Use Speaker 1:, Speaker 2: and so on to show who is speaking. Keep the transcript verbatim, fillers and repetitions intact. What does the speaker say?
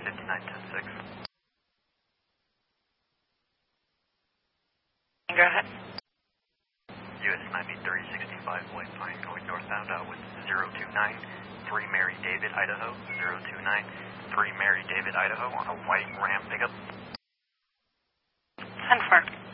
Speaker 1: fifty-nine ten six.
Speaker 2: Go ahead.
Speaker 1: U S ninety-three sixty-five White Pine going northbound out with zero two nine three Mary David, Idaho. zero two nine three Mary David, Idaho on a white Ram pickup.
Speaker 2: ten four.